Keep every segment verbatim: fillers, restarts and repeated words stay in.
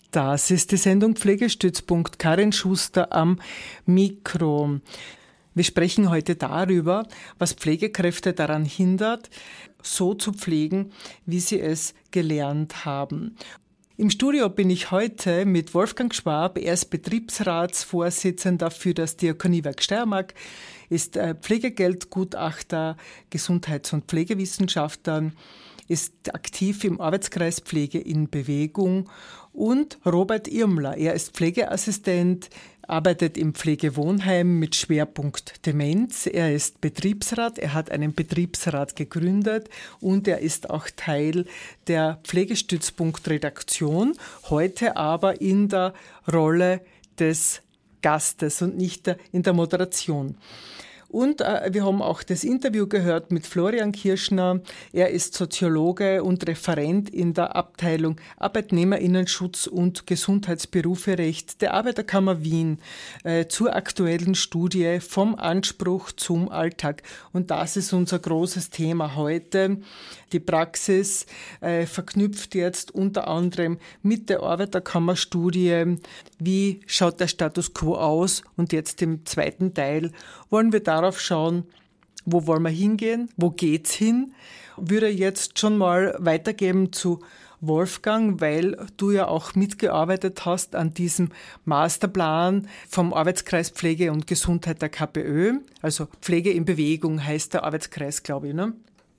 Das ist die Sendung Pflegestützpunkt. Karin Schuster am Mikro. Wir sprechen heute darüber, was Pflegekräfte daran hindert, so zu pflegen, wie sie es gelernt haben. Im Studio bin ich heute mit Wolfgang Schwab. Er ist Betriebsratsvorsitzender für das Diakoniewerk Steiermark, ist Pflegegeldgutachter, Gesundheits- und Pflegewissenschaftler, ist aktiv im Arbeitskreis Pflege in Bewegung, und Robert Irmler. Er ist Pflegeassistent, arbeitet im Pflegewohnheim mit Schwerpunkt Demenz. Er ist Betriebsrat, er hat einen Betriebsrat gegründet und er ist auch Teil der Pflegestützpunkt-Redaktion, heute aber in der Rolle des Gastes und nicht der, in der Moderation. Und äh, wir haben auch das Interview gehört mit Florian Kirschner. Er ist Soziologe und Referent in der Abteilung Arbeitnehmerinnenschutz und Gesundheitsberuferecht der Arbeiterkammer Wien äh, zur aktuellen Studie vom Anspruch zum Alltag. Und das ist unser großes Thema heute. Die Praxis äh, verknüpft jetzt unter anderem mit der Arbeiterkammerstudie. Wie schaut der Status quo aus? Und jetzt im zweiten Teil wollen wir darauf schauen, wo wollen wir hingehen, wo geht's hin? Würde jetzt schon mal weitergeben zu Wolfgang, weil du ja auch mitgearbeitet hast an diesem Masterplan vom Arbeitskreis Pflege und Gesundheit der KPÖ. Also Pflege in Bewegung heißt der Arbeitskreis, glaube ich, ne?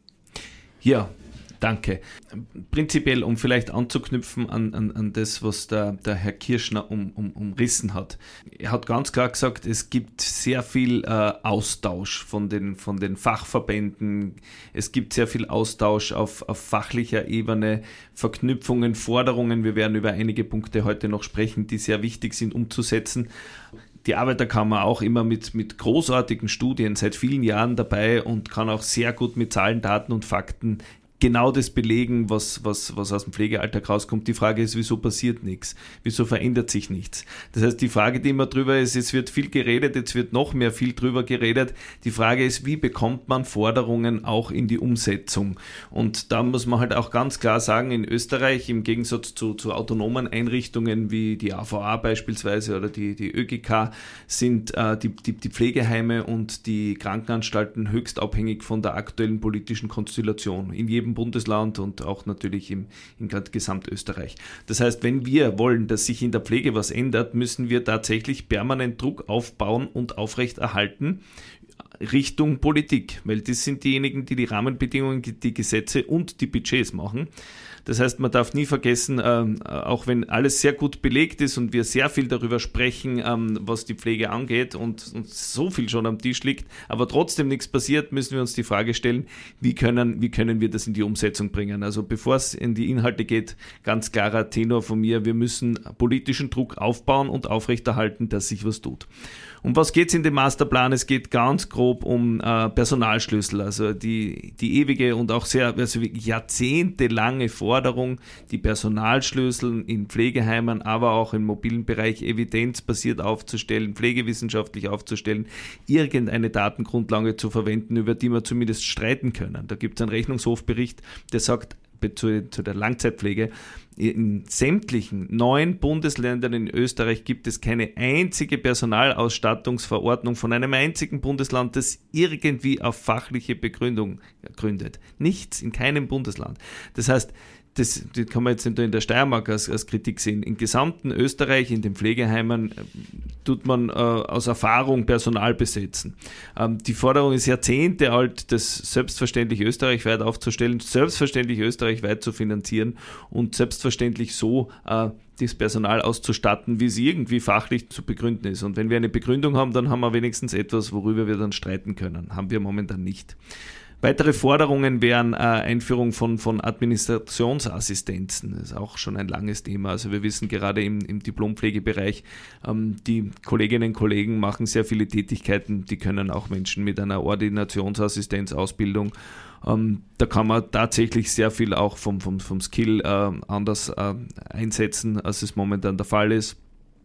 Ja, danke. Prinzipiell, um vielleicht anzuknüpfen an, an, an das, was der, der Herr Kirschner um, um, umrissen hat. Er hat ganz klar gesagt, es gibt sehr viel äh, Austausch von den, von den Fachverbänden. Es gibt sehr viel Austausch auf, auf fachlicher Ebene, Verknüpfungen, Forderungen. Wir werden über einige Punkte heute noch sprechen, die sehr wichtig sind umzusetzen. Die Arbeiterkammer auch immer mit, mit großartigen Studien seit vielen Jahren dabei und kann auch sehr gut mit Zahlen, Daten und Fakten genau das belegen, was, was, was aus dem Pflegealltag rauskommt. Die Frage ist, wieso passiert nichts? Wieso verändert sich nichts? Das heißt, die Frage, die immer drüber ist, es wird viel geredet, jetzt wird noch mehr viel drüber geredet. Die Frage ist, wie bekommt man Forderungen auch in die Umsetzung? Und da muss man halt auch ganz klar sagen, in Österreich, im Gegensatz zu, zu autonomen Einrichtungen wie die A V A beispielsweise oder die, die ÖGK, sind äh, die, die, die Pflegeheime und die Krankenanstalten höchst abhängig von der aktuellen politischen Konstellation. In jedem Bundesland und auch natürlich im, in Gesamtösterreich. Das heißt, wenn wir wollen, dass sich in der Pflege was ändert, müssen wir tatsächlich permanent Druck aufbauen und aufrechterhalten Richtung Politik, weil das sind diejenigen, die die Rahmenbedingungen, die Gesetze und die Budgets machen. Das heißt, man darf nie vergessen, ähm, auch wenn alles sehr gut belegt ist und wir sehr viel darüber sprechen, ähm, was die Pflege angeht und, und so viel schon am Tisch liegt, aber trotzdem nichts passiert, müssen wir uns die Frage stellen, wie können, wie können wir das in die Umsetzung bringen? Also bevor es in die Inhalte geht, ganz klarer Tenor von mir, wir müssen politischen Druck aufbauen und aufrechterhalten, dass sich was tut. Um was geht es in dem Masterplan? Es geht ganz grob um äh, Personalschlüssel, also die, die ewige und auch sehr also jahrzehntelange Forderung, die Personalschlüssel in Pflegeheimen, aber auch im mobilen Bereich evidenzbasiert aufzustellen, pflegewissenschaftlich aufzustellen, irgendeine Datengrundlage zu verwenden, über die wir zumindest streiten können. Da gibt es einen Rechnungshofbericht, der sagt, Zu, zu der Langzeitpflege. In sämtlichen neun Bundesländern in Österreich gibt es keine einzige Personalausstattungsverordnung von einem einzigen Bundesland, das irgendwie auf fachliche Begründung gründet. Nichts, in keinem Bundesland. Das heißt, das, das kann man jetzt nicht nur in der Steiermark als, als Kritik sehen. Im gesamten Österreich, in den Pflegeheimen, äh, tut man äh, aus Erfahrung Personal besetzen. Ähm, die Forderung ist Jahrzehnte alt, das selbstverständlich österreichweit aufzustellen, selbstverständlich österreichweit zu finanzieren und selbstverständlich so äh, das Personal auszustatten, wie es irgendwie fachlich zu begründen ist. Und wenn wir eine Begründung haben, dann haben wir wenigstens etwas, worüber wir dann streiten können. Haben wir momentan nicht. Weitere Forderungen wären äh, Einführung von, von Administrationsassistenzen. Das ist auch schon ein langes Thema. Also wir wissen gerade im, im Diplompflegebereich, ähm, die Kolleginnen und Kollegen machen sehr viele Tätigkeiten, die können auch Menschen mit einer Ordinationsassistenzausbildung. Ähm, da kann man tatsächlich sehr viel auch vom, vom, vom Skill äh, anders äh, einsetzen, als es momentan der Fall ist.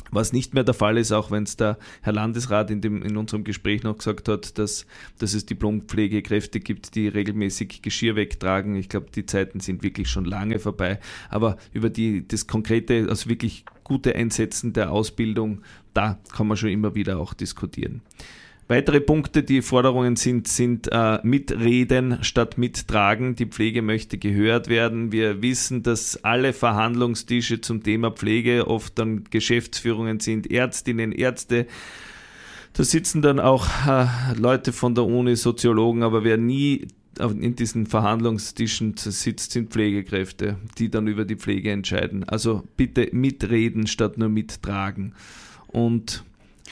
Was nicht mehr der Fall ist, auch wenn es der Herr Landesrat in, dem, in unserem Gespräch noch gesagt hat, dass, dass es Diplompflegekräfte gibt, die regelmäßig Geschirr wegtragen. Ich glaube, die Zeiten sind wirklich schon lange vorbei. Aber über die, das konkrete, also wirklich gute Einsetzen der Ausbildung, da kann man schon immer wieder auch diskutieren. Weitere Punkte, die Forderungen sind, sind äh, mitreden statt mittragen. Die Pflege möchte gehört werden. Wir wissen, dass alle Verhandlungstische zum Thema Pflege oft dann Geschäftsführungen sind, Ärztinnen, Ärzte. Da sitzen dann auch äh, Leute von der Uni, Soziologen, aber wer nie in diesen Verhandlungstischen sitzt, sind Pflegekräfte, die dann über die Pflege entscheiden. Also bitte mitreden statt nur mittragen. Und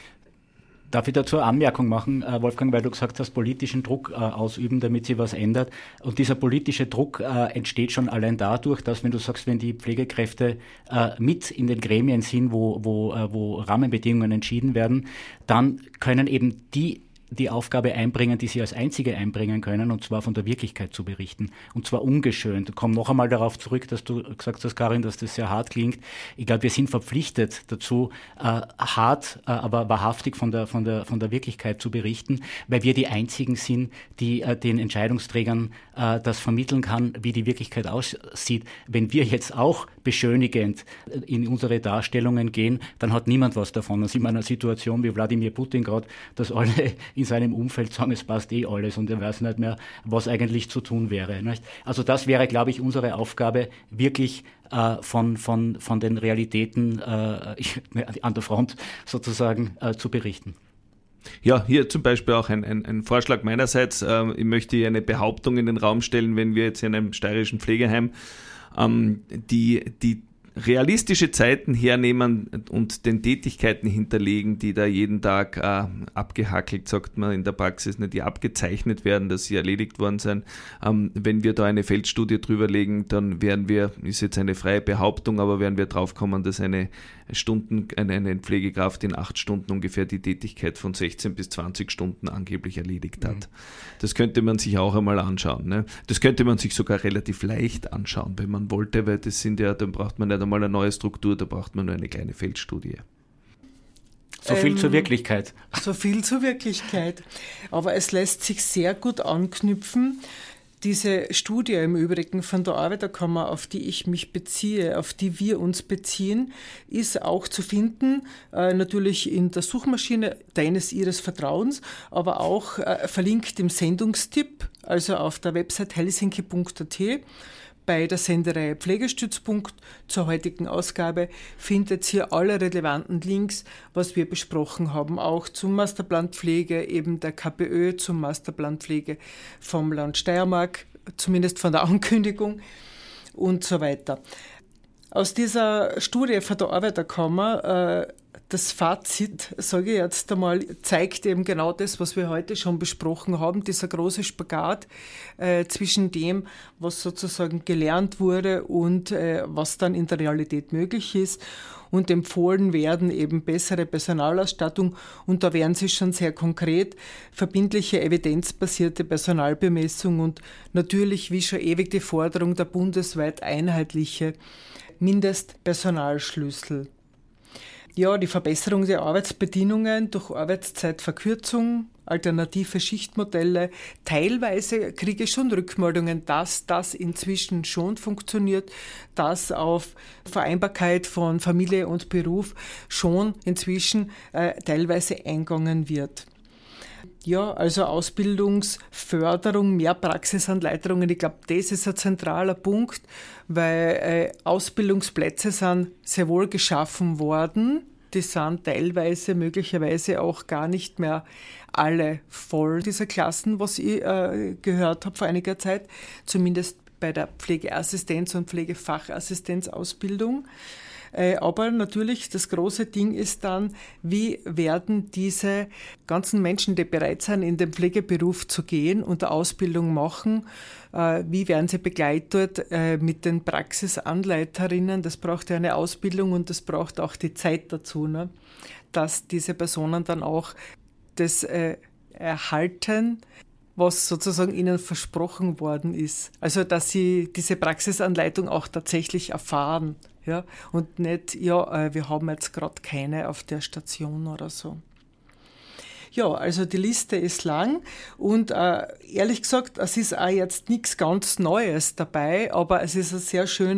Darf ich dazu eine Anmerkung machen, Wolfgang, weil du gesagt hast, politischen Druck äh, ausüben, damit sich was ändert. Und dieser politische Druck äh, entsteht schon allein dadurch, dass, wenn du sagst, wenn die Pflegekräfte äh, mit in den Gremien sind, wo, wo, äh, wo Rahmenbedingungen entschieden werden, dann können eben die die Aufgabe einbringen, die sie als einzige einbringen können, und zwar von der Wirklichkeit zu berichten, und zwar ungeschönt. Ich komme noch einmal darauf zurück, dass du gesagt hast, Karin, dass das sehr hart klingt. Ich glaube, wir sind verpflichtet dazu, äh, hart, äh, aber wahrhaftig von der, von der, von der Wirklichkeit zu berichten, weil wir die Einzigen sind, die äh, den Entscheidungsträgern äh, das vermitteln kann, wie die Wirklichkeit aussieht. Wenn wir jetzt auch beschönigend in unsere Darstellungen gehen, dann hat niemand was davon. Dann sind wir in einer Situation wie Wladimir Putin gerade, dass alle in seinem Umfeld sagen, es passt eh alles und er weiß nicht mehr, was eigentlich zu tun wäre. Nicht? Also das wäre, glaube ich, unsere Aufgabe, wirklich äh, von, von, von den Realitäten äh, an der Front sozusagen äh, zu berichten. Ja, hier zum Beispiel auch ein, ein, ein Vorschlag meinerseits. Ähm, ich möchte hier eine Behauptung in den Raum stellen, wenn wir jetzt in einem steirischen Pflegeheim ähm, die, die realistische Zeiten hernehmen und den Tätigkeiten hinterlegen, die da jeden Tag äh, abgehackelt, sagt man in der Praxis, nicht, die abgezeichnet werden, dass sie erledigt worden sind. Ähm, wenn wir da eine Feldstudie drüber legen, dann werden wir, ist jetzt eine freie Behauptung, aber werden wir draufkommen, dass eine Stunden, eine, eine Pflegekraft in acht Stunden ungefähr die Tätigkeit von sechzehn bis zwanzig Stunden angeblich erledigt hat. Mhm. Das könnte man sich auch einmal anschauen. Ne? Das könnte man sich sogar relativ leicht anschauen, wenn man wollte, weil das sind ja, dann braucht man nicht einmal eine neue Struktur, da braucht man nur eine kleine Feldstudie. So viel ähm, zur Wirklichkeit. So viel zur Wirklichkeit. Aber es lässt sich sehr gut anknüpfen. Diese Studie im Übrigen von der Arbeiterkammer, auf die ich mich beziehe, auf die wir uns beziehen, ist auch zu finden, äh, natürlich in der Suchmaschine deines, ihres Vertrauens, aber auch äh, verlinkt im Sendungstipp, also auf der Website helsinki punkt a t. Bei der Sendereihe Pflegestützpunkt zur heutigen Ausgabe findet ihr alle relevanten Links, was wir besprochen haben, auch zum Masterplan Pflege, eben der K P Ö, zum Masterplan Pflege vom Land Steiermark, zumindest von der Ankündigung und so weiter. Aus dieser Studie von der Arbeiterkammer, äh, das Fazit, sage ich jetzt einmal, zeigt eben genau das, was wir heute schon besprochen haben, dieser große Spagat äh, zwischen dem, was sozusagen gelernt wurde und äh, was dann in der Realität möglich ist. Und empfohlen werden eben bessere Personalausstattung, und da wären sie schon sehr konkret, verbindliche evidenzbasierte Personalbemessung und natürlich, wie schon ewig, die Forderung der bundesweit einheitliche Mindestpersonalschlüssel. Ja, die Verbesserung der Arbeitsbedingungen durch Arbeitszeitverkürzung, alternative Schichtmodelle. Teilweise kriege ich schon Rückmeldungen, dass das inzwischen schon funktioniert, dass auf Vereinbarkeit von Familie und Beruf schon inzwischen äh, teilweise eingegangen wird. Ja, also Ausbildungsförderung, mehr Praxisanleitungen, ich glaube, das ist ein zentraler Punkt, weil äh, Ausbildungsplätze sind sehr wohl geschaffen worden. Die sind teilweise möglicherweise auch gar nicht mehr alle voll, diese Klassen, was ich äh, gehört habe vor einiger Zeit, zumindest bei der Pflegeassistenz- und Pflegefachassistenzausbildung. Aber natürlich, das große Ding ist dann, wie werden diese ganzen Menschen, die bereit sind, in den Pflegeberuf zu gehen und eine Ausbildung machen, wie werden sie begleitet mit den Praxisanleiterinnen? Das braucht ja eine Ausbildung und das braucht auch die Zeit dazu, ne? Dass diese Personen dann auch das äh, erhalten, was sozusagen ihnen versprochen worden ist. Also, dass sie diese Praxisanleitung auch tatsächlich erfahren. Ja? Und nicht, ja, wir haben jetzt gerade keine auf der Station oder so. Ja, also die Liste ist lang und äh, ehrlich gesagt, es ist auch jetzt nichts ganz Neues dabei, aber es ist ein sehr schöner